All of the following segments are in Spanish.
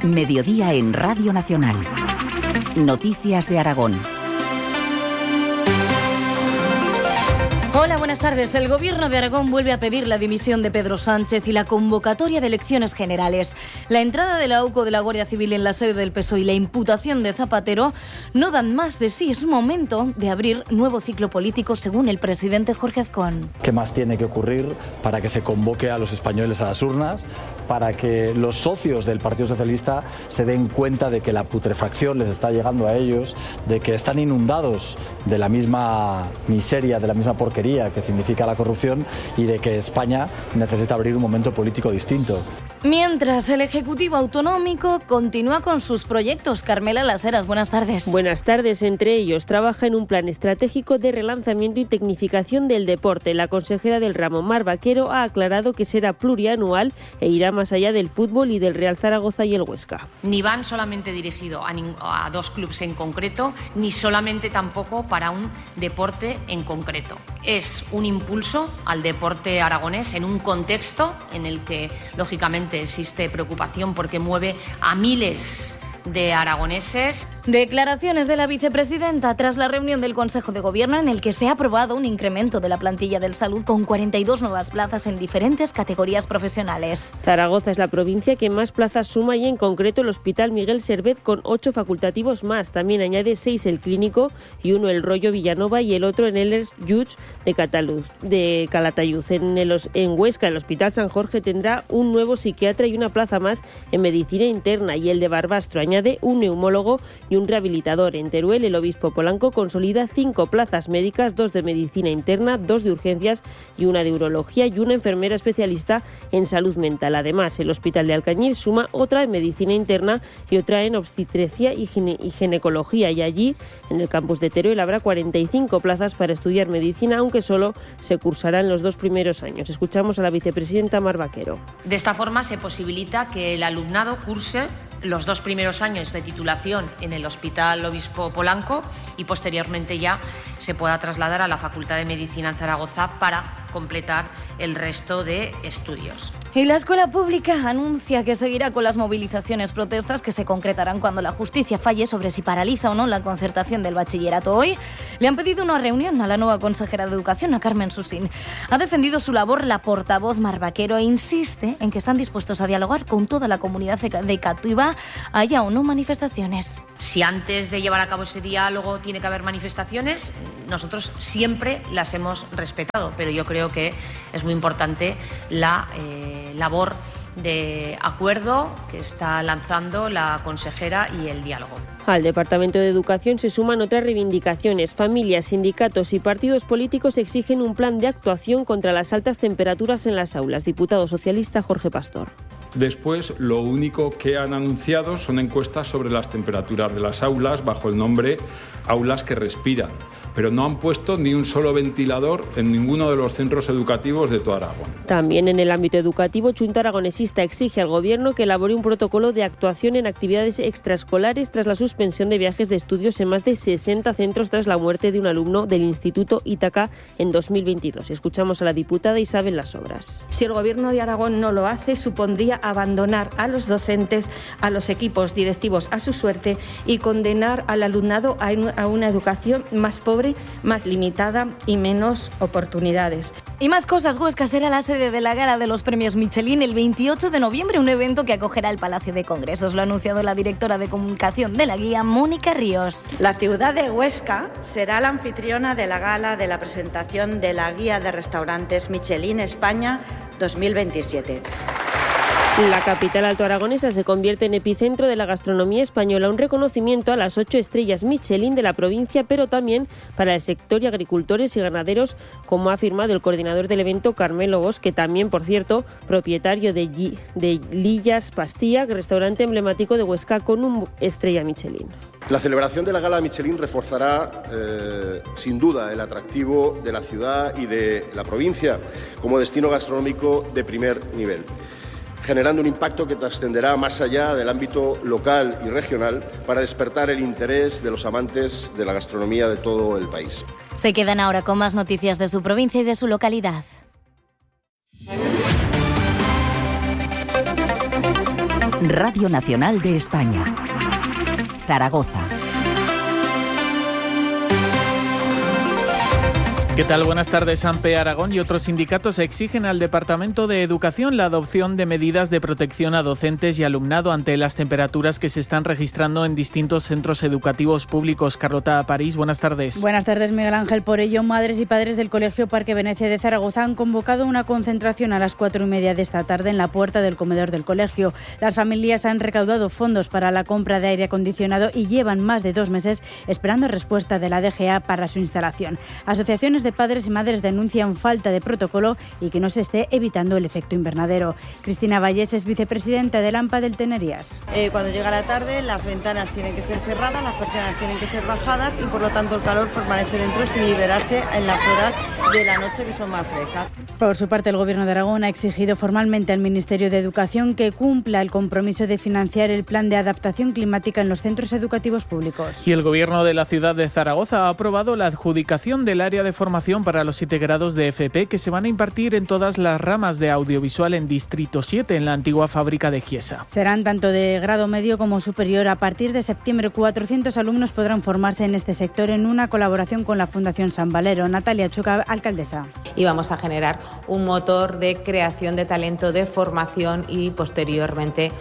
Mediodía en Radio Nacional. Noticias de Aragón. Hola, buenas tardes. El Gobierno de Aragón vuelve a pedir la dimisión de Pedro Sánchez y la convocatoria de elecciones generales. La entrada de la AUCO de la Guardia Civil en la sede del PSOE y la imputación de Zapatero no dan más de sí. Es momento de abrir nuevo ciclo político, según el presidente Jorge Azcón. ¿Qué más tiene que ocurrir para que se convoque a los españoles a las urnas, para que los socios del Partido Socialista se den cuenta de que la putrefacción les está llegando a ellos, de que están inundados de la misma miseria, de la misma porquería que significa la corrupción, y de que España necesita abrir un momento político distinto? Mientras, el Ejecutivo Autonómico continúa con sus proyectos. Carmela Las Heras, buenas tardes. Buenas tardes. Entre ellos, trabaja en un plan estratégico de relanzamiento y tecnificación del deporte. La consejera del ramo, Mar Vaquero, ha aclarado que será plurianual e irá más allá del fútbol y del Real Zaragoza y el Huesca. Ni van solamente dirigido a dos clubes en concreto, ni solamente tampoco para un deporte en concreto. Es un impulso al deporte aragonés en un contexto en el que, lógicamente, existe preocupación porque mueve a miles de aragoneses. Declaraciones de la vicepresidenta tras la reunión del Consejo de Gobierno, en el que se ha aprobado un incremento de la plantilla del Salud con 42 nuevas plazas en diferentes categorías profesionales. Zaragoza es la provincia que más plazas suma, y en concreto el Hospital Miguel Servet con 8 facultativos más. También añade 6 el Clínico y 1 el Rollo Villanova y el otro en el Lluch de Calatayud. En Huesca, el Hospital San Jorge tendrá un nuevo psiquiatra y una plaza más en Medicina Interna, y el de Barbastro añade un neumólogo y un rehabilitador. En Teruel, el obispo Polanco consolida 5 plazas médicas, 2 de medicina interna, 2 de urgencias y 1 de urología, y una enfermera especialista en salud mental. Además, el hospital de Alcañiz suma otra en medicina interna y otra en obstetricia y ginecología, y allí, en el campus de Teruel, habrá 45 plazas para estudiar medicina, aunque solo se cursarán los 2 primeros años. Escuchamos a la vicepresidenta Mar Vaquero. De esta forma se posibilita que el alumnado curse los 2 primeros años de titulación en el Hospital Obispo Polanco y posteriormente ya se pueda trasladar a la Facultad de Medicina en Zaragoza para completar el resto de estudios. Y la escuela pública anuncia que seguirá con las movilizaciones, protestas que se concretarán cuando la justicia falle sobre si paraliza o no la concertación del bachillerato. Hoy le han pedido una reunión a la nueva consejera de Educación, a Carmen Susín. Ha defendido su labor la portavoz Mar Vaquero e insiste en que están dispuestos a dialogar con toda la comunidad educativa, haya o no manifestaciones. Si antes de llevar a cabo ese diálogo tiene que haber manifestaciones, nosotros siempre las hemos respetado, pero yo creo que es muy importante la labor de acuerdo que está lanzando la consejera y el diálogo. Al Departamento de Educación se suman otras reivindicaciones. Familias, sindicatos y partidos políticos exigen un plan de actuación contra las altas temperaturas en las aulas. Diputado socialista Jorge Pastor. Después, lo único que han anunciado son encuestas sobre las temperaturas de las aulas bajo el nombre Aulas que Respiran, pero no han puesto ni un solo ventilador en ninguno de los centros educativos de toda Aragón. También en el ámbito educativo, Chunta Aragonesista exige al Gobierno que elabore un protocolo de actuación en actividades extraescolares tras la suspensión de viajes de estudios en más de 60 centros tras la muerte de un alumno del Instituto Ítaca en 2022. Escuchamos a la diputada Isabel Las Obras. Si el Gobierno de Aragón no lo hace, supondría abandonar a los docentes, a los equipos directivos a su suerte y condenar al alumnado a una educación más pobre, más limitada y menos oportunidades. Y más cosas. Huesca será la sede de la gala de los premios Michelin el 28 de noviembre, un evento que acogerá el Palacio de Congresos. Lo ha anunciado la directora de comunicación de la guía, Mónica Ríos. La ciudad de Huesca será la anfitriona de la gala de la presentación de la guía de restaurantes Michelin España 2027. La capital altoaragonesa se convierte en epicentro de la gastronomía española, un reconocimiento a las 8 estrellas Michelin de la provincia, pero también para el sector y agricultores y ganaderos, como ha afirmado el coordinador del evento, Carmelo Bosque, también, por cierto, propietario de Lillas Pastilla, restaurante emblemático de Huesca con una estrella Michelin. La celebración de la gala Michelin reforzará sin duda el atractivo de la ciudad y de la provincia como destino gastronómico de primer nivel, generando un impacto que trascenderá más allá del ámbito local y regional para despertar el interés de los amantes de la gastronomía de todo el país. Se quedan ahora con más noticias de su provincia y de su localidad. Radio Nacional de España. Zaragoza. ¿Qué tal? Buenas tardes. AMPE Aragón y otros sindicatos exigen al Departamento de Educación la adopción de medidas de protección a docentes y alumnado ante las temperaturas que se están registrando en distintos centros educativos públicos. Carlota París, buenas tardes. Buenas tardes, Miguel Ángel. Por ello, madres y padres del Colegio Parque Venecia de Zaragoza han convocado una concentración a las 4:30 de esta tarde en la puerta del comedor del colegio. Las familias han recaudado fondos para la compra de aire acondicionado y llevan más de 2 meses esperando respuesta de la DGA para su instalación. Asociaciones de padres y madres denuncian falta de protocolo y que no se esté evitando el efecto invernadero. Cristina Vallés es vicepresidenta del AMPA del Tenerías. Cuando llega la tarde, las ventanas tienen que ser cerradas, las persianas tienen que ser bajadas y por lo tanto el calor permanece dentro sin liberarse en las horas de la noche que son más frescas. Por su parte, el Gobierno de Aragón ha exigido formalmente al Ministerio de Educación que cumpla el compromiso de financiar el plan de adaptación climática en los centros educativos públicos. Y el Gobierno de la ciudad de Zaragoza ha aprobado la adjudicación del área de formación para los 7 grados de FP que se van a impartir en todas las ramas de audiovisual en Distrito 7, en la antigua fábrica de Giesa. Serán tanto de grado medio como superior. A partir de septiembre, 400 alumnos podrán formarse en este sector en una colaboración con la Fundación San Valero. Natalia Chuca, alcaldesa. Y vamos a generar un motor de creación de talento, de formación y posteriormente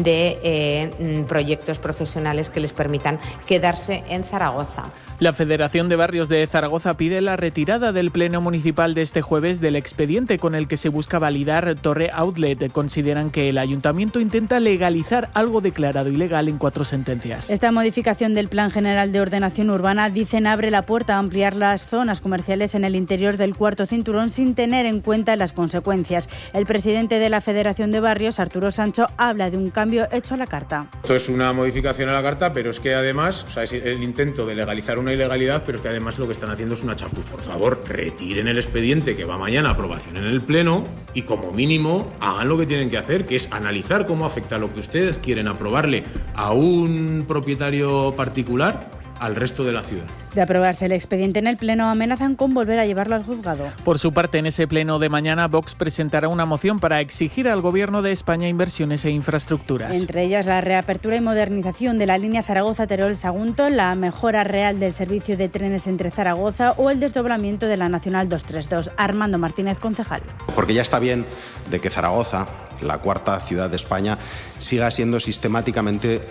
de proyectos profesionales que les permitan quedarse en Zaragoza. La Federación de Barrios de Zaragoza pide la retirada del Pleno Municipal de este jueves del expediente con el que se busca validar Torre Outlet. Consideran que el Ayuntamiento intenta legalizar algo declarado ilegal en 4 sentencias. Esta modificación del Plan General de Ordenación Urbana, dicen, abre la puerta a ampliar las zonas comerciales en el interior del cuarto cinturón sin tener en cuenta las consecuencias. El presidente de la Federación de Barrios, Arturo Sancho, habla de un cambio hecho a la carta. Esto es una modificación a la carta, pero es que además, es el intento de legalizar una ilegalidad, pero es que además lo que están haciendo es una chapuza. Por favor, retiren el expediente que va mañana a aprobación en el Pleno y como mínimo hagan lo que tienen que hacer, que es analizar cómo afecta lo que ustedes quieren aprobarle a un propietario particular al resto de la ciudad. De aprobarse el expediente en el Pleno, amenazan con volver a llevarlo al juzgado. Por su parte, en ese Pleno de mañana, Vox presentará una moción para exigir al Gobierno de España inversiones e infraestructuras. Entre ellas, la reapertura y modernización de la línea Zaragoza-Teruel-Sagunto, la mejora real del servicio de trenes entre Zaragoza o el desdoblamiento de la Nacional 232. Armando Martínez, concejal. Porque ya está bien de que Zaragoza, la cuarta ciudad de España, siga siendo sistemáticamente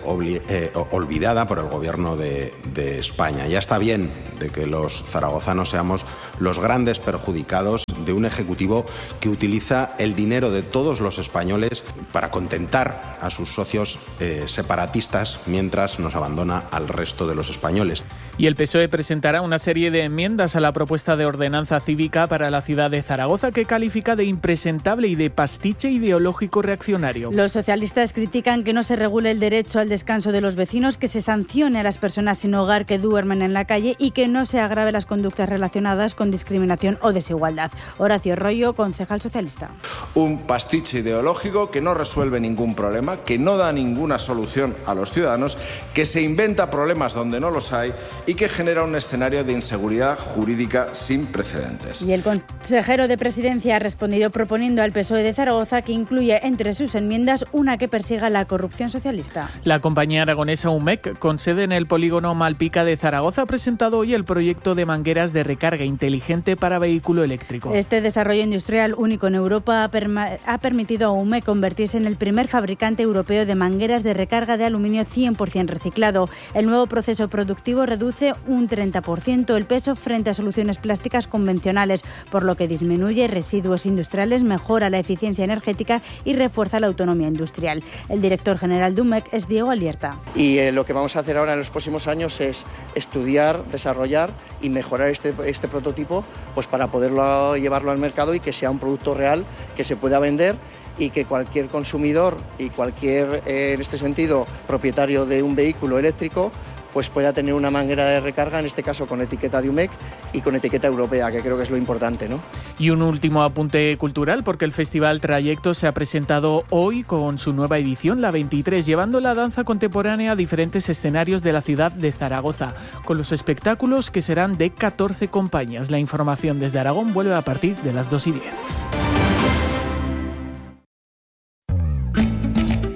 olvidada por el Gobierno de España. Ya está bien de que los zaragozanos seamos los grandes perjudicados de un Ejecutivo que utiliza el dinero de todos los españoles para contentar a sus socios separatistas mientras nos abandona al resto de los españoles. Y el PSOE presentará una serie de enmiendas a la propuesta de ordenanza cívica para la ciudad de Zaragoza que califica de impresentable y de pastiche ideológico reaccionario. Los socialistas critican que no se regule el derecho al descanso de los vecinos, que se sancione a las personas sin hogar que duermen en la calle y que no se agrave las conductas relacionadas con discriminación o desigualdad. Horacio Royo, concejal socialista. Un pastiche ideológico que no resuelve ningún problema, que no da ninguna solución a los ciudadanos, que se inventa problemas donde no los hay y que genera un escenario de inseguridad jurídica sin precedentes. Y el consejero de Presidencia ha respondido proponiendo al PSOE de Zaragoza que incluya entre sus enmiendas una que persiga la corrupción socialista. La compañía aragonesa UMEC, con sede en el polígono Malpica de Zaragoza, ha presentado hoy el proyecto de mangueras de recarga inteligente para vehículo eléctrico. Este desarrollo industrial único en Europa ha permitido a UMEC convertirse en el primer fabricante europeo de mangueras de recarga de aluminio 100% reciclado. El nuevo proceso productivo reduce un 30% el peso frente a soluciones plásticas convencionales, por lo que disminuye residuos industriales, mejora la eficiencia energética y refuerza la autonomía industrial. El director general de UMEC es Diego Alierta. Y lo que vamos a hacer ahora en los próximos años es estudiar, desarrollar y mejorar este prototipo, pues para poderlo llevarlo al mercado y que sea un producto real que se pueda vender y que cualquier consumidor y cualquier, en este sentido, propietario de un vehículo eléctrico pues pueda tener una manguera de recarga, en este caso con etiqueta de UMEC y con etiqueta europea, que creo que es lo importante, ¿no? Y un último apunte cultural, porque el Festival Trayecto se ha presentado hoy con su nueva edición, la 23, llevando la danza contemporánea a diferentes escenarios de la ciudad de Zaragoza, con los espectáculos que serán de 14 compañías. La información desde Aragón vuelve a partir de las 2:10.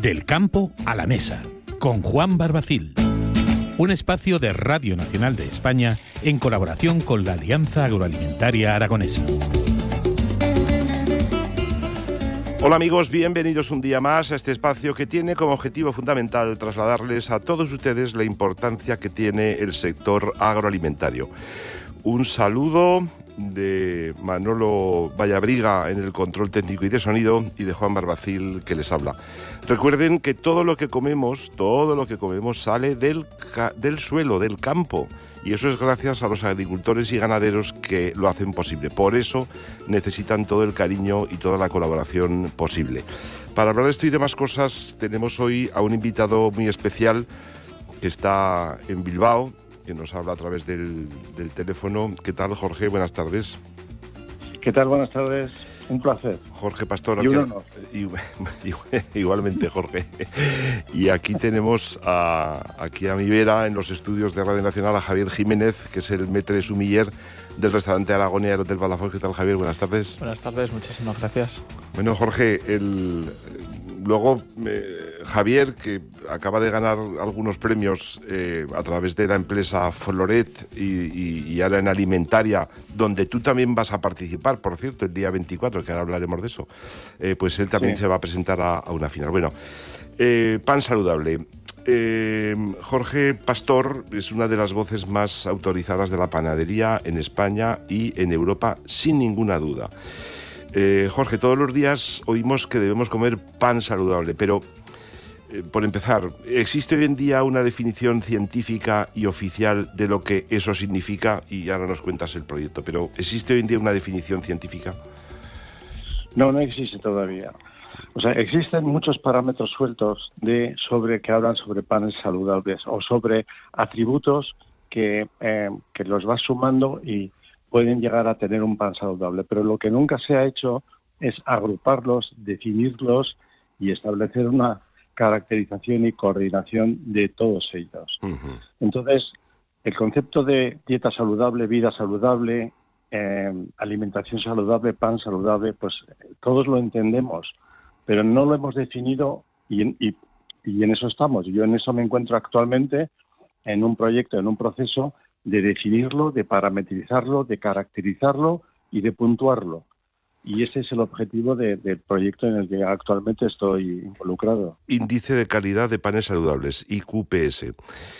Del campo a la mesa, con Juan Barbacil. Un espacio de Radio Nacional de España en colaboración con la Alianza Agroalimentaria Aragonesa. Hola amigos, bienvenidos un día más a este espacio que tiene como objetivo fundamental trasladarles a todos ustedes la importancia que tiene el sector agroalimentario. Un saludo de Manolo Vallabriga en el control técnico y de sonido y de Juan Barbacil que les habla. Recuerden que todo lo que comemos sale del suelo, del campo. Y eso es gracias a los agricultores y ganaderos que lo hacen posible. Por eso necesitan todo el cariño y toda la colaboración posible. Para hablar de esto y demás cosas tenemos hoy a un invitado muy especial que está en Bilbao, que nos habla a través del teléfono. ¿Qué tal, Jorge? Buenas tardes. ¿Qué tal? Buenas tardes. Un placer. Jorge Pastor. Y un honor. Igualmente, Jorge. Y aquí tenemos aquí a mi vera, en los estudios de Radio Nacional, a Javier Jiménez, que es el maître sumiller del restaurante Aragonia del Hotel Palafox. ¿Qué tal, Javier? Buenas tardes. Buenas tardes, muchísimas gracias. Bueno, Jorge, luego Javier, que acaba de ganar algunos premios a través de la empresa Floret y ahora en Alimentaria, donde tú también vas a participar, por cierto, el día 24, que ahora hablaremos de eso, pues él también se va a presentar a una final. Bueno, pan saludable. Jorge Pastor es una de las voces más autorizadas de la panadería en España y en Europa, sin ninguna duda. Jorge, todos los días oímos que debemos comer pan saludable, pero por empezar, ¿existe hoy en día una definición científica y oficial de lo que eso significa? Y ahora nos cuentas el proyecto, pero ¿existe hoy en día una definición científica? No existe todavía. O sea, existen muchos parámetros sueltos que hablan sobre panes saludables o sobre atributos que los vas sumando y pueden llegar a tener un pan saludable, pero lo que nunca se ha hecho es agruparlos, definirlos y establecer una caracterización y coordinación de todos ellos. Uh-huh. Entonces, el concepto de dieta saludable, vida saludable, alimentación saludable, pan saludable, pues todos lo entendemos, pero no lo hemos definido y en eso estamos. Yo en eso me encuentro actualmente en un proyecto, en un proceso de definirlo, de parametrizarlo, de caracterizarlo y de puntuarlo. Y ese es el objetivo del proyecto en el que actualmente estoy involucrado. Índice de calidad de panes saludables, IQPS.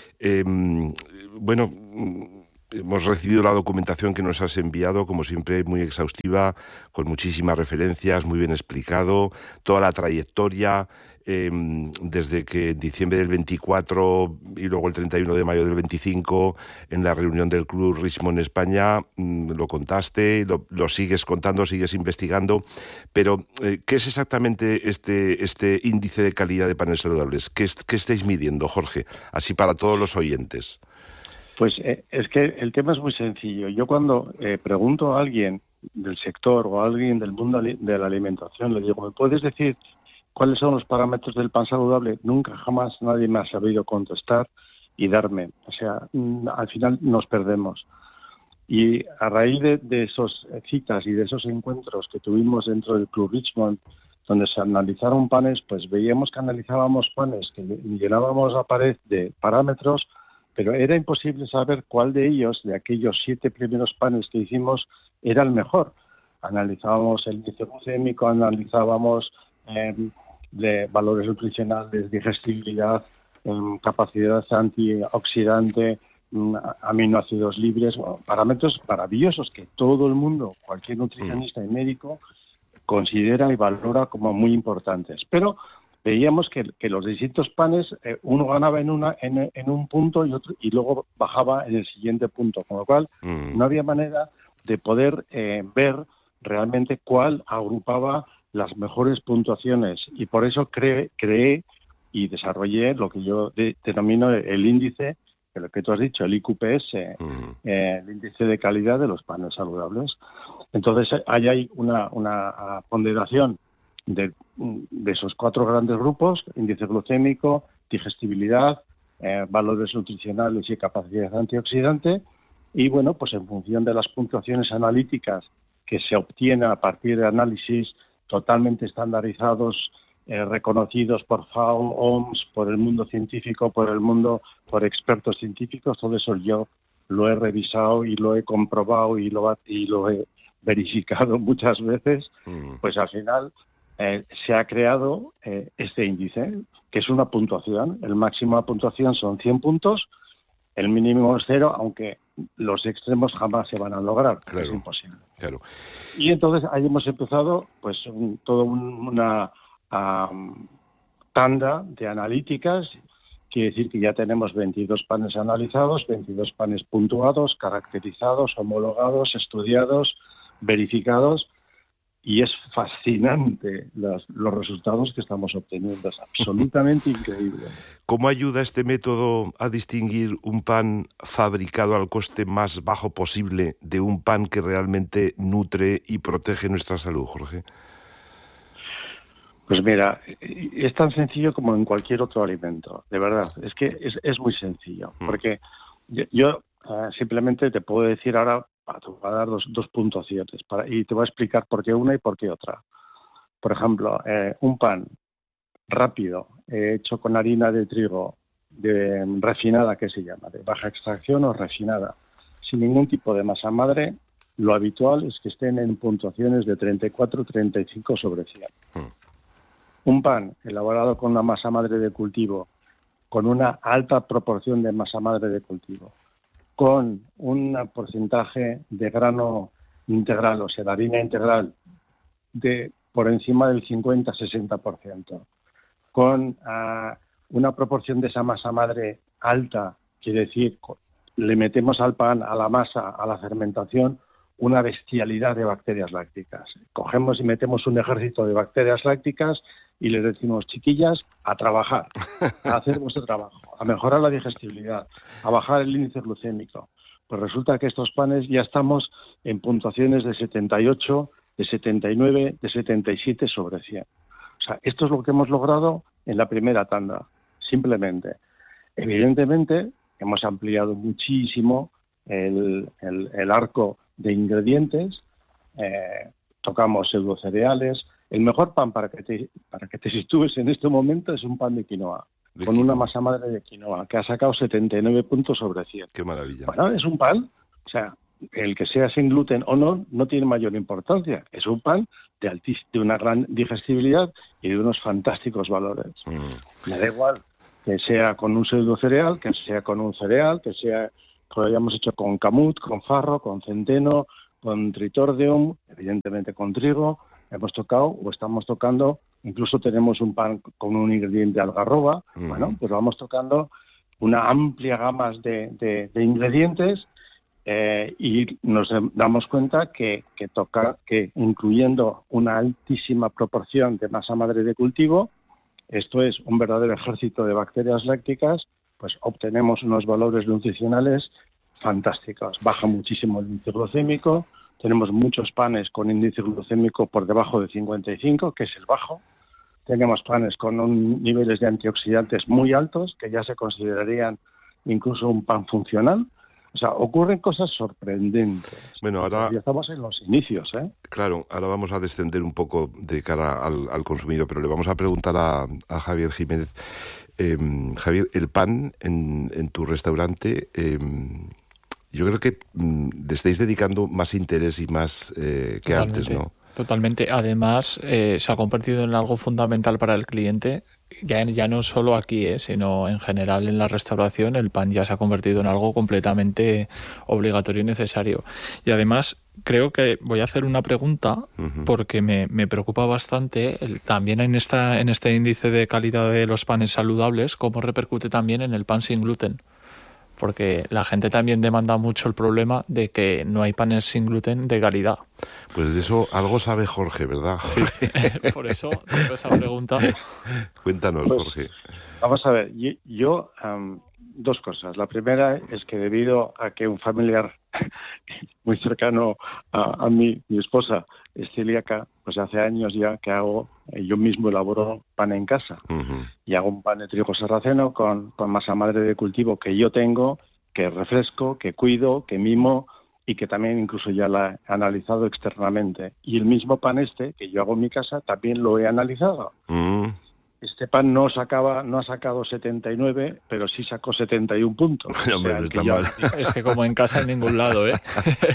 Bueno, hemos recibido la documentación que nos has enviado, como siempre, muy exhaustiva, con muchísimas referencias, muy bien explicado, toda la trayectoria, desde que en diciembre del 24 y luego el 31 de mayo del 25 en la reunión del Club Richmond España lo contaste, lo sigues contando, sigues investigando, pero ¿qué es exactamente este índice de calidad de panes saludables? ¿Qué estáis midiendo, Jorge? Así para todos los oyentes. Pues es que el tema es muy sencillo. Yo cuando pregunto a alguien del sector o a alguien del mundo de la alimentación, le digo, ¿me puedes decir cuáles son los parámetros del pan saludable? Nunca, jamás nadie me ha sabido contestar y darme. O sea, al final nos perdemos. Y a raíz de esas citas y de esos encuentros que tuvimos dentro del Club Richmond, donde se analizaron panes, pues veíamos que analizábamos panes, que llenábamos la pared de parámetros, pero era imposible saber cuál de ellos, de aquellos 7 primeros panes que hicimos, era el mejor. Analizábamos el índice glucémico, analizábamos de valores nutricionales, digestibilidad, capacidad antioxidante, aminoácidos libres, parámetros maravillosos que todo el mundo, cualquier nutricionista y médico, considera y valora como muy importantes. Pero veíamos que los distintos panes, uno ganaba en un punto y luego bajaba en el siguiente punto, con lo cual no había manera de poder ver realmente cuál agrupaba las mejores puntuaciones, y por eso creé y desarrollé lo que yo denomino el índice, que lo que tú has dicho, el IQPS, el índice de calidad de los panes saludables. Entonces ahí hay una ponderación de esos 4 grandes grupos: índice glucémico, digestibilidad, valores nutricionales y capacidad antioxidante. Y bueno, pues en función de las puntuaciones analíticas que se obtienen a partir de análisis totalmente estandarizados reconocidos por FAO, OMS, por el mundo científico, por expertos científicos. Todo eso yo lo he revisado y lo he comprobado y lo he verificado muchas veces. Pues al final se ha creado este índice, que es una puntuación. El máximo de puntuación son 100 puntos, el mínimo es 0, aunque los extremos jamás se van a lograr, claro, es imposible. Claro. Y entonces ahí hemos empezado pues toda una tanda de analíticas. Quiere decir que ya tenemos 22 panes analizados, 22 panes puntuados, caracterizados, homologados, estudiados, verificados, y es fascinante los resultados que estamos obteniendo. Es absolutamente increíble. ¿Cómo ayuda este método a distinguir un pan fabricado al coste más bajo posible de un pan que realmente nutre y protege nuestra salud, Jorge? Pues mira, es tan sencillo como en cualquier otro alimento, de verdad. Es que es muy sencillo, porque yo simplemente te puedo decir ahora, te voy a dar dos puntuaciones y te voy a explicar por qué una y por qué otra. Por ejemplo, un pan rápido, hecho con harina de trigo refinada, que se llama, de baja extracción o refinada, sin ningún tipo de masa madre, lo habitual es que estén en puntuaciones de 34-35 sobre 100. Un pan elaborado con una masa madre de cultivo, con una alta proporción de masa madre de cultivo, con un porcentaje de grano integral, o sea, de harina integral, de por encima del 50-60%, con una proporción de esa masa madre alta, quiere decir, le metemos al pan, a la masa, a la fermentación, una bestialidad de bacterias lácticas. Cogemos y metemos un ejército de bacterias lácticas y les decimos, chiquillas, a trabajar, a hacer vuestro trabajo, a mejorar la digestibilidad, a bajar el índice glucémico. Pues resulta que estos panes ya estamos en puntuaciones de 78, de 79, de 77 sobre 100. O sea, esto es lo que hemos logrado en la primera tanda, simplemente. Evidentemente, hemos ampliado muchísimo el arco de ingredientes, tocamos pseudocereales. El mejor pan para que te sitúes en este momento es un pan de quinoa, con una masa madre de quinoa, que ha sacado 79 puntos sobre 100. ¡Qué maravilla! Bueno, es un pan, o sea, el que sea sin gluten o no tiene mayor importancia. Es un pan de una gran digestibilidad y de unos fantásticos valores. Me da igual que sea con un pseudocereal, que sea con un cereal, que lo hayamos hecho con camut, con farro, con centeno, con tritordeum, evidentemente con trigo. Hemos tocado o estamos tocando, incluso tenemos un pan con un ingrediente de algarroba. Bueno, pues vamos tocando una amplia gama de ingredientes y nos damos cuenta que incluyendo una altísima proporción de masa madre de cultivo, esto es un verdadero ejército de bacterias lácticas, pues obtenemos unos valores nutricionales fantásticos. Baja muchísimo el índice glucémico. Tenemos muchos panes con índice glucémico por debajo de 55, que es el bajo. Tenemos panes con niveles de antioxidantes muy altos, que ya se considerarían incluso un pan funcional. O sea, ocurren cosas sorprendentes. Bueno, ahora ya estamos en los inicios, ¿eh? Claro, ahora vamos a descender un poco de cara al consumidor, pero le vamos a preguntar a Javier Jiménez. Javier, el pan en tu restaurante, yo creo que le estáis dedicando más interés y más que antes, ¿no? Totalmente. Además, se ha convertido en algo fundamental para el cliente, ya no solo aquí, sino en general en la restauración. El pan ya se ha convertido en algo completamente obligatorio y necesario. Y además, creo que voy a hacer una pregunta porque me preocupa bastante también en este índice de calidad de los panes saludables, cómo repercute también en el pan sin gluten. Porque la gente también demanda mucho el problema de que no hay panes sin gluten de calidad. Pues de eso algo sabe Jorge, ¿verdad? Sí, por eso tengo esa pregunta. Cuéntanos, pues, Jorge. Vamos a ver, yo dos cosas. La primera es que debido a que un familiar muy cercano a mí, mi esposa, es celíaca, pues hace años ya que yo mismo elaboro pan en casa. Y hago un pan de trigo sarraceno con masa madre de cultivo que yo tengo, que refresco, que cuido, que mimo y que también incluso ya la he analizado externamente. Y el mismo pan que yo hago en mi casa también lo he analizado. Este pan no ha sacado 79, pero sí sacó 71 puntos. No, hombre, no está mal. Es que como en casa en ningún lado, ¿eh?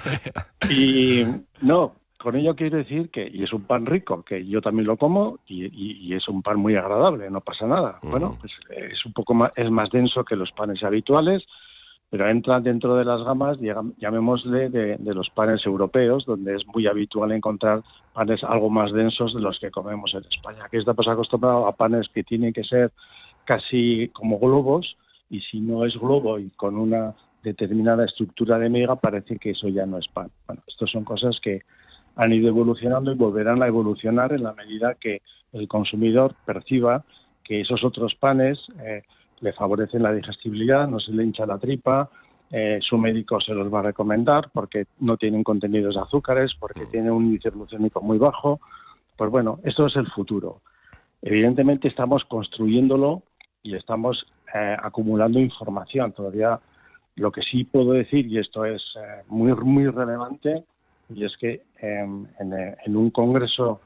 Y no, con ello quiero decir que, y es un pan rico, que yo también lo como, y es un pan muy agradable, no pasa nada. Bueno, pues es un poco más, es más denso que los panes habituales, pero entra dentro de las gamas, llamémosle, de los panes europeos, donde es muy habitual encontrar panes algo más densos de los que comemos en España. Aquí estamos acostumbrados a panes que tienen que ser casi como globos, y si no es globo y con una determinada estructura de miga, parece que eso ya no es pan. Bueno, estas son cosas que han ido evolucionando y volverán a evolucionar en la medida que el consumidor perciba que esos otros panes le favorecen la digestibilidad, no se le hincha la tripa, su médico se los va a recomendar porque no tienen contenidos de azúcares, porque tienen un índice glucémico muy bajo. Pues bueno, esto es el futuro. Evidentemente estamos construyéndolo y estamos acumulando información. Todavía lo que sí puedo decir, y esto es muy, muy relevante, y es que en el congreso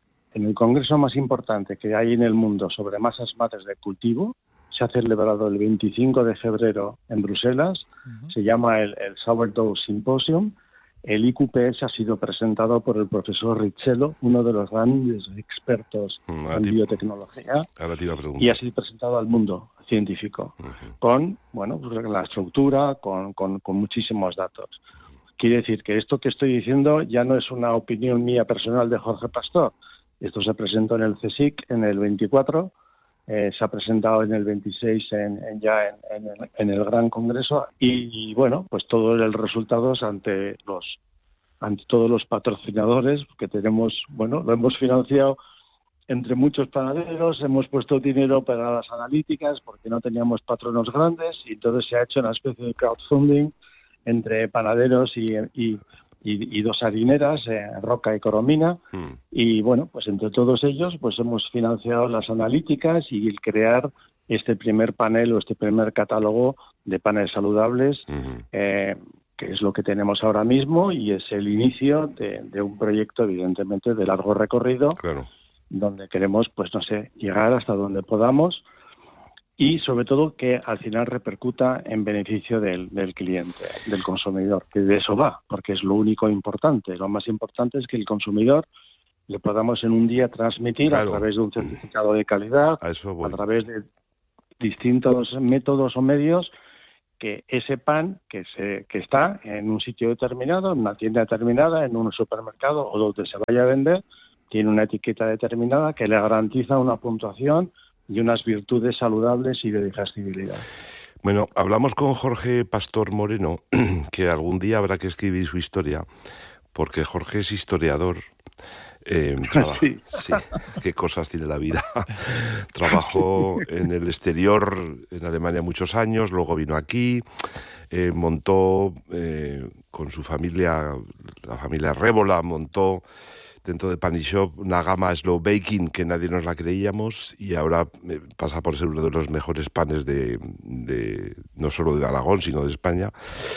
más importante que hay en el mundo sobre masas madres de cultivo, se ha celebrado el 25 de febrero en Bruselas, se llama el Sourdough Symposium. El IQPS ha sido presentado por el profesor Richello, uno de los grandes expertos en biotecnología, y ha sido presentado al mundo científico, con pues la estructura, con muchísimos datos. Quiere decir que esto que estoy diciendo ya no es una opinión mía personal de Jorge Pastor. Esto se presentó en el CSIC en el 24, se ha presentado en el 26 en el Gran Congreso y bueno, pues todo el resultado es ante todos los patrocinadores que tenemos. Bueno, lo hemos financiado entre muchos panaderos, hemos puesto dinero para las analíticas porque no teníamos patronos grandes y entonces se ha hecho una especie de crowdfunding entre panaderos y dos harineras, Roca y Coromina, y bueno, pues entre todos ellos pues hemos financiado las analíticas y el crear este primer panel o este primer catálogo de panes saludables, que es lo que tenemos ahora mismo y es el inicio de un proyecto evidentemente de largo recorrido, donde queremos, pues no sé, llegar hasta donde podamos y sobre todo que al final repercuta en beneficio del cliente, del consumidor, que de eso va, porque es lo único importante. Lo más importante es que el consumidor le podamos en un día transmitir a través de un certificado de calidad, a través de distintos métodos o medios, que ese pan que está en un sitio determinado, en una tienda determinada, en un supermercado o donde se vaya a vender, tiene una etiqueta determinada que le garantiza una puntuación y unas virtudes saludables y de digestibilidad. Bueno, hablamos con Jorge Pastor Moreno, que algún día habrá que escribir su historia, porque Jorge es historiador. Sí, qué cosas tiene la vida. Trabajó en el exterior, en Alemania, muchos años, luego vino aquí, montó con su familia, la familia Révola, montó dentro de Pan & Shop una gama Slow Baking que nadie nos la creíamos y ahora pasa por ser uno de los mejores panes de no solo de Aragón, sino de España.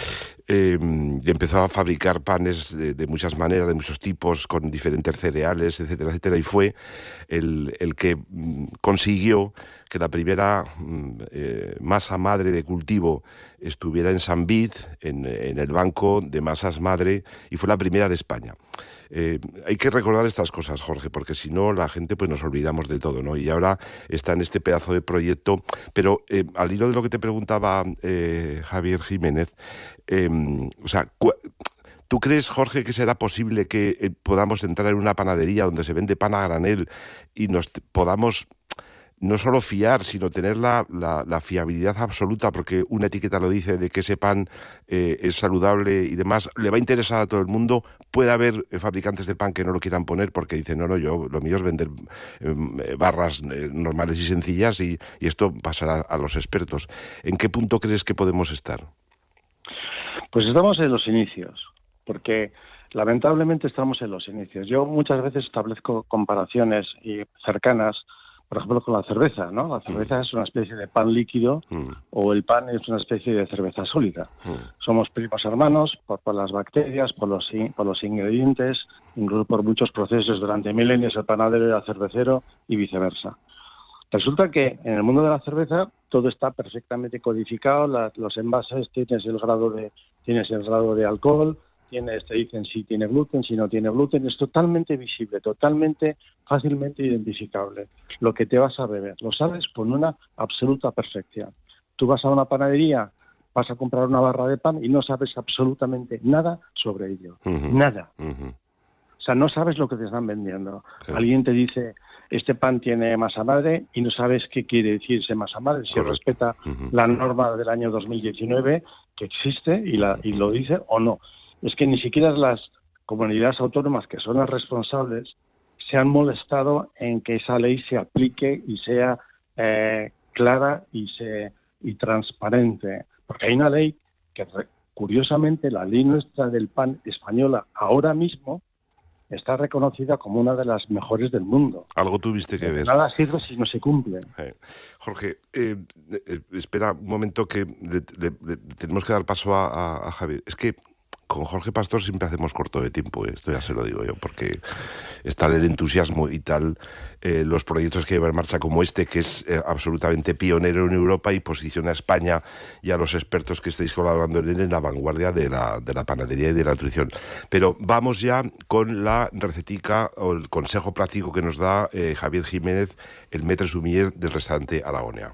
Y empezó a fabricar panes de muchas maneras, de muchos tipos, con diferentes cereales, etcétera, etcétera, y fue el que consiguió que la primera masa madre de cultivo estuviera en San Vid, en el banco de masas madre, y fue la primera de España. Hay que recordar estas cosas, Jorge, porque si no la gente pues nos olvidamos de todo, ¿no? Y ahora está en este pedazo de proyecto, pero al hilo de lo que te preguntaba Javier Jiménez, o sea, ¿tú crees, Jorge, que será posible que podamos entrar en una panadería donde se vende pan a granel y nos podamos no solo fiar, sino tener la fiabilidad absoluta, porque una etiqueta lo dice, de que ese pan es saludable y demás, le va a interesar a todo el mundo? Puede haber fabricantes de pan que no lo quieran poner porque dicen, no, lo mío es vender barras normales y sencillas y esto pasará a los expertos. ¿En qué punto crees que podemos estar? Pues estamos en los inicios, porque lamentablemente estamos en los inicios. Yo muchas veces establezco comparaciones cercanas, por ejemplo, con la cerveza, ¿no? La cerveza es una especie de pan líquido o el pan es una especie de cerveza sólida. Somos primos hermanos por las bacterias, por los ingredientes, incluso por muchos procesos. Durante milenios el panadero era cervecero y viceversa. Resulta que en el mundo de la cerveza todo está perfectamente codificado, los envases, tienes el grado de alcohol, te dicen si tiene gluten, si no tiene gluten, es totalmente visible, totalmente fácilmente identificable. Lo que te vas a beber, lo sabes con una absoluta perfección. Tú vas a una panadería, vas a comprar una barra de pan y no sabes absolutamente nada sobre ello, nada. O sea, no sabes lo que te están vendiendo. Alguien te dice, este pan tiene masa madre y no sabes qué quiere decir ese masa madre, si respeta la norma del año 2019 que existe y lo dice o no. Es que ni siquiera las comunidades autónomas, que son las responsables, se han molestado en que esa ley se aplique y sea clara y transparente. Porque hay una ley que, curiosamente, la ley nuestra del pan española ahora mismo está reconocida como una de las mejores del mundo. Algo tuviste que ver. Nada sirve si no se cumple. Jorge, espera un momento que tenemos que dar paso a Javier. Es que con Jorge Pastor siempre hacemos corto de tiempo, esto ya se lo digo yo, porque está el entusiasmo y tal, los proyectos que lleva en marcha como este, que es absolutamente pionero en Europa y posiciona a España y a los expertos que estáis colaborando en él en la vanguardia de la panadería y de la nutrición. Pero vamos ya con la recetica o el consejo práctico que nos da Javier Jiménez, el maître sommelier del restaurante Aragonea.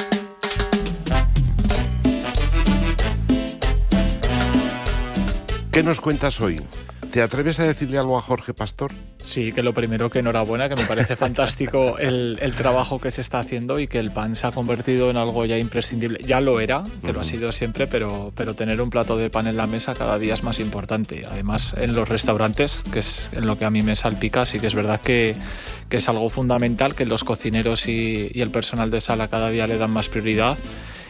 ¿Qué nos cuentas hoy? ¿Te atreves a decirle algo a Jorge Pastor? Sí, que lo primero, que enhorabuena, que me parece fantástico el trabajo que se está haciendo y que el pan se ha convertido en algo ya imprescindible. Ya lo era, que lo ha sido siempre, pero tener un plato de pan en la mesa cada día es más importante. Además, en los restaurantes, que es en lo que a mí me salpica, sí que es verdad que es algo fundamental, que los cocineros y el personal de sala cada día le dan más prioridad.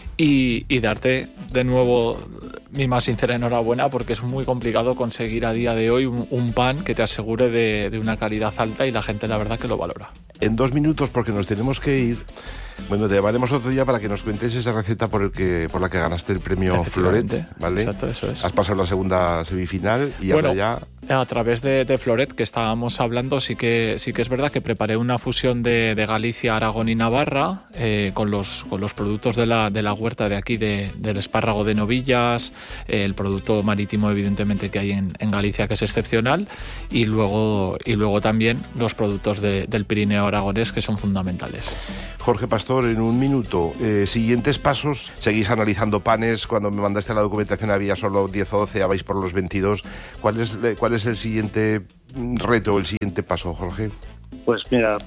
Y darte de nuevo mi más sincera enhorabuena, porque es muy complicado conseguir a día de hoy un pan que te asegure de una calidad alta y la gente la verdad que lo valora. En 2 minutos, porque nos tenemos que ir, bueno, te llamaremos otro día para que nos cuentes esa receta por la que ganaste el premio Floret, ¿vale? Exacto, eso es. Has pasado la segunda semifinal y ahora ya... A través de Floret, que estábamos hablando, sí que es verdad que preparé una fusión de Galicia, Aragón y Navarra con los productos de la huerta de aquí, del espárrago de novillas, el producto marítimo evidentemente que hay en Galicia, que es excepcional, y luego también los productos del Pirineo aragonés, que son fundamentales. Jorge Pastor, en 1 minuto, siguientes pasos. Seguís analizando panes. Cuando me mandaste la documentación había solo 10 o 12, ya vais por los 22. ¿Cuál es el siguiente reto, el siguiente paso, Jorge? Pues mira,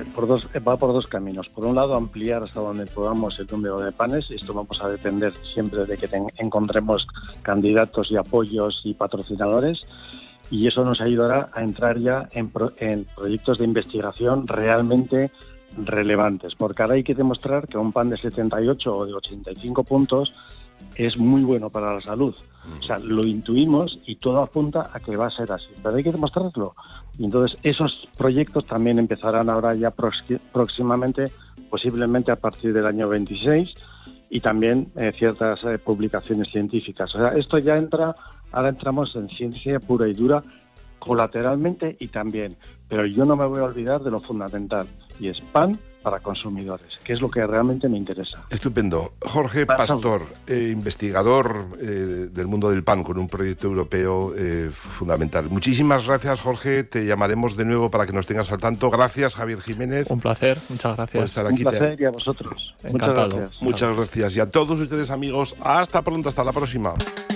va por 2 caminos. Por un lado, ampliar hasta donde podamos el número de panes. Esto vamos a depender siempre de que encontremos candidatos y apoyos y patrocinadores. Y eso nos ayudará a entrar ya en proyectos de investigación realmente relevantes, porque ahora hay que demostrar que un pan de 78 o de 85 puntos es muy bueno para la salud. O sea, lo intuimos y todo apunta a que va a ser así, pero hay que demostrarlo. Y entonces esos proyectos también empezarán ahora ya próximamente, posiblemente a partir del año 26, y también ciertas publicaciones científicas. O sea, esto ya ahora entramos en ciencia pura y dura, colateralmente y también, pero yo no me voy a olvidar de lo fundamental, y es pan para consumidores, que es lo que realmente me interesa. Estupendo. Jorge Pastor, investigador del mundo del pan, con un proyecto europeo fundamental. Muchísimas gracias, Jorge. Te llamaremos de nuevo para que nos tengas al tanto. Gracias, Javier Jiménez. Un placer, muchas gracias. Por estar aquí. Un placer, y a vosotros. Encantado. Muchas gracias. Muchas gracias. Y a todos ustedes, amigos, hasta pronto, hasta la próxima.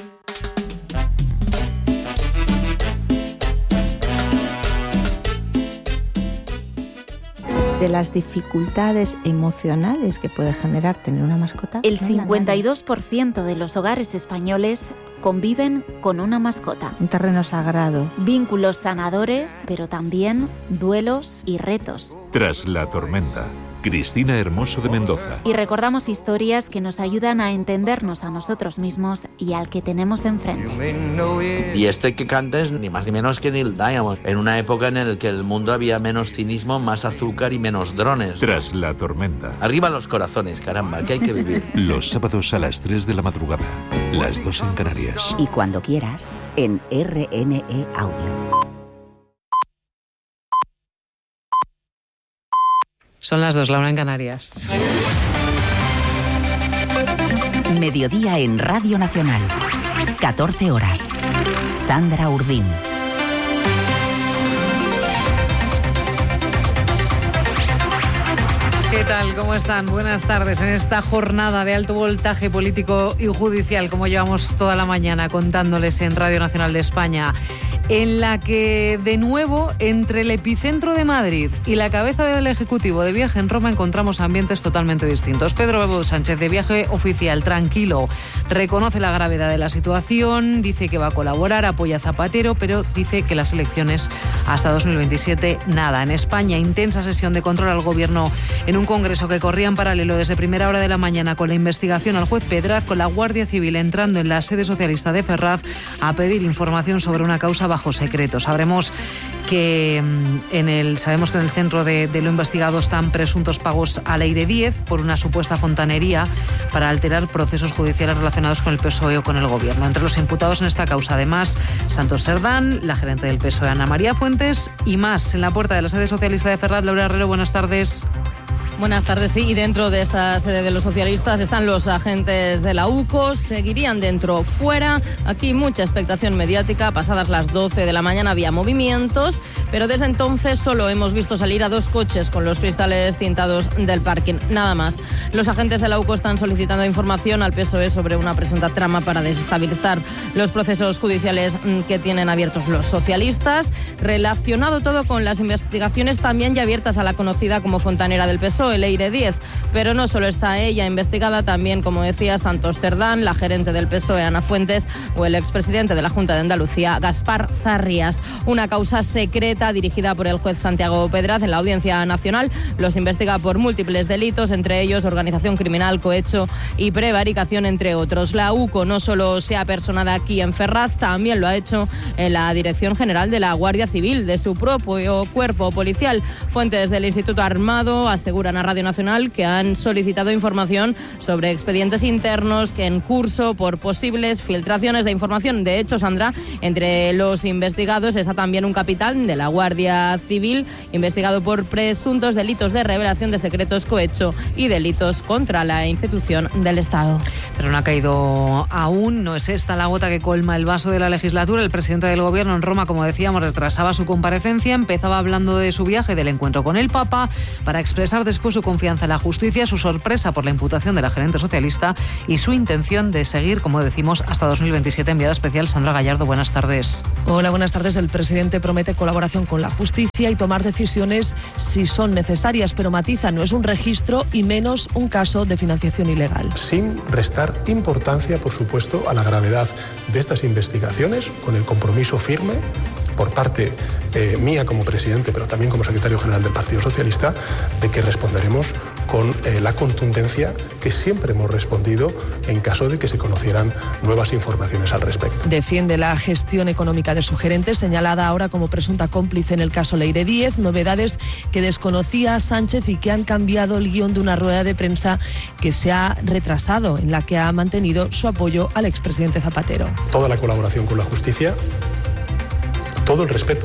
De las dificultades emocionales que puede generar tener una mascota. El 52% de los hogares españoles conviven con una mascota. Un terreno sagrado. Vínculos sanadores, pero también duelos y retos. Tras la tormenta, Cristina Hermoso de Mendoza. Y recordamos historias que nos ayudan a entendernos a nosotros mismos y al que tenemos enfrente. Y este que canta es ni más ni menos que Neil Diamond, en una época en la que el mundo había menos cinismo, más azúcar y menos drones. Tras la tormenta. Arriba los corazones, caramba, que hay que vivir. Los sábados a las 3 de la madrugada, las 2 en Canarias. Y cuando quieras, en RNE Audio. Son las 2, la 1 en Canarias. Mediodía en Radio Nacional. 14 horas. Sandra Urdín. ¿Qué tal? ¿Cómo están? Buenas tardes. En esta jornada de alto voltaje político y judicial, como llevamos toda la mañana contándoles en Radio Nacional de España, en la que, de nuevo, entre el epicentro de Madrid y la cabeza del Ejecutivo de viaje en Roma encontramos ambientes totalmente distintos. Pedro Sánchez, de viaje oficial, tranquilo, reconoce la gravedad de la situación, dice que va a colaborar, apoya a Zapatero, pero dice que las elecciones hasta 2027, nada. En España, intensa sesión de control al Gobierno en un congreso que corría en paralelo desde primera hora de la mañana con la investigación al juez Pedraz, con la Guardia Civil entrando en la sede socialista de Ferraz a pedir información sobre una causa bajo secreto. Sabremos que sabemos que en el centro de lo investigado están presuntos pagos al Aire 10 por una supuesta fontanería para alterar procesos judiciales relacionados con el PSOE o con el Gobierno. Entre los imputados en esta causa, además, Santos Cerdán, la gerente del PSOE, Ana María Fuentes, y más. En la puerta de la sede socialista de Ferraz, Laura Herrero, buenas tardes. Buenas tardes, sí, y dentro de esta sede de los socialistas están los agentes de la UCO, seguirían dentro, fuera. Aquí mucha expectación mediática, pasadas las 12 de la mañana había movimientos, pero desde entonces solo hemos visto salir a 2 coches con los cristales tintados del parking, nada más. Los agentes de la UCO están solicitando información al PSOE sobre una presunta trama para desestabilizar los procesos judiciales que tienen abiertos los socialistas, relacionado todo con las investigaciones también ya abiertas a la conocida como fontanera del PSOE, el Aire 10, pero no solo está ella investigada, también, como decía, Santos Cerdán, la gerente del PSOE, Ana Fuentes, o el expresidente de la Junta de Andalucía, Gaspar Zarrías. Una causa secreta dirigida por el juez Santiago Pedraz en la Audiencia Nacional. Los investiga por múltiples delitos, entre ellos organización criminal, cohecho y prevaricación, entre otros. La UCO no solo se ha personado aquí en Ferraz, también lo ha hecho en la Dirección General de la Guardia Civil, de su propio cuerpo policial. Fuentes del Instituto Armado aseguran a Radio Nacional que han solicitado información sobre expedientes internos que en curso por posibles filtraciones de información. De hecho, Sandra, entre los investigados está también un capitán de la Guardia Civil investigado por presuntos delitos de revelación de secretos, cohecho y delitos contra la institución del Estado. Pero no ha caído aún, no es esta la gota que colma el vaso de la legislatura. El presidente del Gobierno en Roma, como decíamos, retrasaba su comparecencia, empezaba hablando de su viaje, del encuentro con el Papa, para expresar después su confianza en la justicia, su sorpresa por la imputación de la gerente socialista y su intención de seguir, como decimos, hasta 2027. Enviada especial Sandra Gallardo, buenas tardes. Hola, buenas tardes. El presidente promete colaboración con la justicia y tomar decisiones si son necesarias, pero matiza, no es un registro y menos un caso de financiación ilegal. Sin restar importancia, por supuesto, a la gravedad de estas investigaciones, con el compromiso firme por parte mía como presidente, pero también como secretario general del Partido Socialista, de que responderemos con la contundencia que siempre hemos respondido en caso de que se conocieran nuevas informaciones al respecto. Defiende la gestión económica de su gerente, señalada ahora como presunta cómplice en el caso Leire 10, novedades que desconocía Sánchez y que han cambiado el guión de una rueda de prensa que se ha retrasado, en la que ha mantenido su apoyo al expresidente Zapatero. Toda la colaboración con la justicia, todo el respeto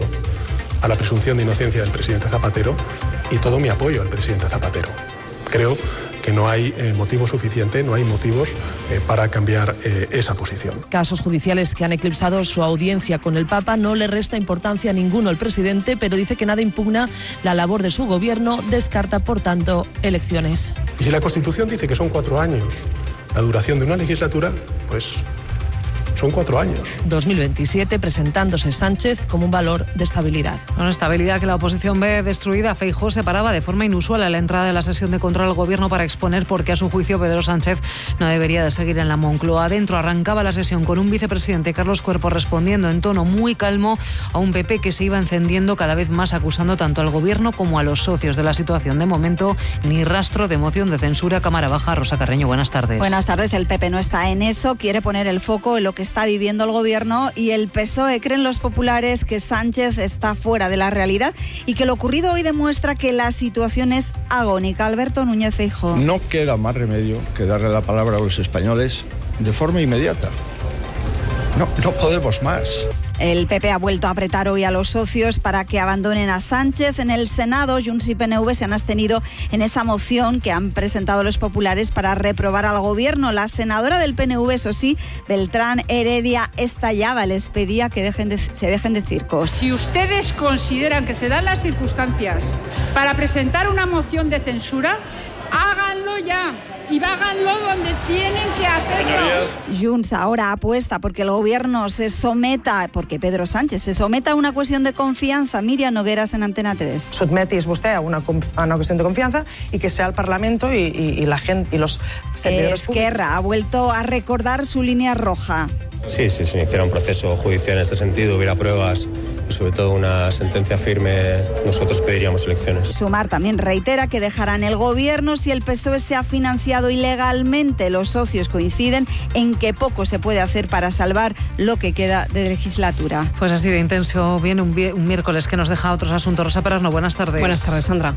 a la presunción de inocencia del presidente Zapatero y todo mi apoyo al presidente Zapatero. Creo que no hay motivo suficiente, no hay motivos para cambiar esa posición. Casos judiciales que han eclipsado su audiencia con el Papa. No le resta importancia a ninguno el presidente, pero dice que nada impugna la labor de su gobierno, descarta, por tanto, elecciones. Y si la Constitución dice que son 4 años la duración de una legislatura, pues son 4 años. 2027 presentándose Sánchez como un valor de estabilidad. Una estabilidad que la oposición ve destruida. Feijóo se paraba de forma inusual a la entrada de la sesión de control al gobierno para exponer por qué a su juicio Pedro Sánchez no debería de seguir en la Moncloa. Adentro arrancaba la sesión con un vicepresidente, Carlos Cuerpo, respondiendo en tono muy calmo a un PP que se iba encendiendo cada vez más, acusando tanto al gobierno como a los socios de la situación. De momento, ni rastro de moción de censura. Cámara Baja. Rosa Carreño, buenas tardes. Buenas tardes. El PP no está en eso, quiere poner el foco en lo que está viviendo el gobierno, y el PSOE. Creen los populares que Sánchez está fuera de la realidad y que lo ocurrido hoy demuestra que la situación es agónica. Alberto Núñez Feijóo. No queda más remedio que darle la palabra a los españoles de forma inmediata. No podemos más. El PP ha vuelto a apretar hoy a los socios para que abandonen a Sánchez. En el Senado, Junts y PNV se han abstenido en esa moción que han presentado los populares para reprobar al gobierno. La senadora del PNV, eso sí, Beltrán Heredia, estallaba, les pedía que se dejen de circos. Si ustedes consideran que se dan las circunstancias para presentar una moción de censura, háganlo ya. Y háganlo donde tienen que hacerlo. Junts ahora apuesta porque el gobierno se someta, porque Pedro Sánchez se someta a una cuestión de confianza. Miriam Nogueras en Antena 3. Sotmetis vostè a una cuestión de confianza y que sea el Parlamento y la gente y los servidores públicos. Esquerra ha vuelto a recordar su línea roja. Sí, si se iniciara un proceso judicial en este sentido, hubiera pruebas y sobre todo una sentencia firme, nosotros pediríamos elecciones. Sumar también reitera que dejarán el gobierno si el PSOE se ha financiado ilegalmente. Los socios coinciden en que poco se puede hacer para salvar lo que queda de legislatura. Pues así de intenso viene un miércoles que nos deja otros asuntos. Rosa Perasno, buenas tardes. Buenas tardes, Sandra.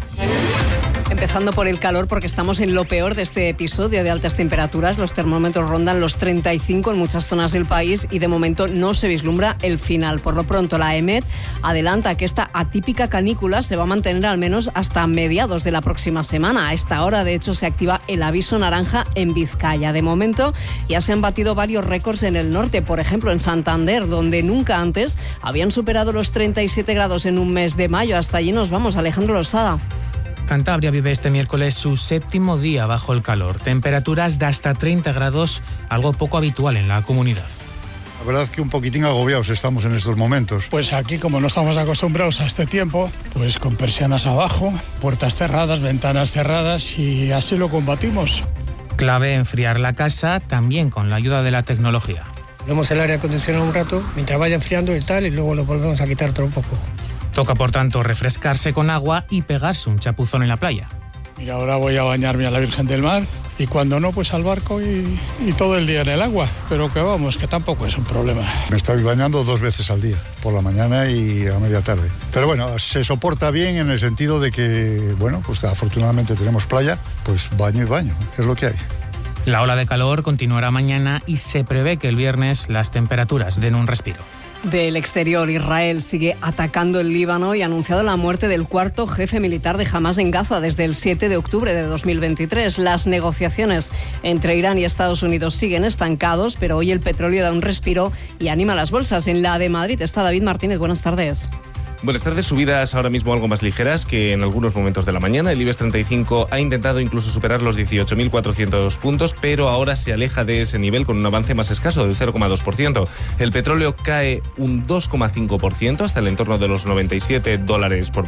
Empezando por el calor, porque estamos en lo peor de este episodio de altas temperaturas. Los termómetros rondan los 35 en muchas zonas del país y de momento no se vislumbra el final. Por lo pronto, la EMET adelanta que esta atípica canícula se va a mantener al menos hasta mediados de la próxima semana. A esta hora, de hecho, se activa el aviso naranja en Vizcaya. De momento, ya se han batido varios récords en el norte, por ejemplo, en Santander, donde nunca antes habían superado los 37 grados en un mes de mayo. Hasta allí nos vamos, Alejandro Losada. Cantabria vive este miércoles su 7º día bajo el calor. Temperaturas de hasta 30 grados, algo poco habitual en la comunidad. La verdad es que un poquitín agobiados estamos en estos momentos. Pues aquí, como no estamos acostumbrados a este tiempo, pues con persianas abajo, puertas cerradas, ventanas cerradas, y así lo combatimos. Clave enfriar la casa, también con la ayuda de la tecnología. Ponemos el aire acondicionado un rato mientras vaya enfriando y tal, y luego lo volvemos a quitar todo un poco. Toca, por tanto, refrescarse con agua y pegarse un chapuzón en la playa. Mira, ahora voy a bañarme a la Virgen del Mar, y cuando no, pues al barco y todo el día en el agua. Pero que vamos, que tampoco es un problema. Me estoy bañando 2 veces al día, por la mañana y a media tarde. Pero bueno, se soporta bien en el sentido de que, bueno, pues afortunadamente tenemos playa, pues baño y baño, es lo que hay. La ola de calor continuará mañana y se prevé que el viernes las temperaturas den un respiro. Del exterior, Israel sigue atacando el Líbano y ha anunciado la muerte del 4º jefe militar de Hamás en Gaza desde el 7 de octubre de 2023. Las negociaciones entre Irán y Estados Unidos siguen estancados, pero hoy el petróleo da un respiro y anima las bolsas. En la de Madrid está David Martínez. Buenas tardes. Buenas tardes. Subidas ahora mismo algo más ligeras que en algunos momentos de la mañana. El IBEX 35 ha intentado incluso superar los 18.400 puntos, pero ahora se aleja de ese nivel con un avance más escaso del 0,2%. El petróleo cae un 2,5% hasta el entorno de los $97 por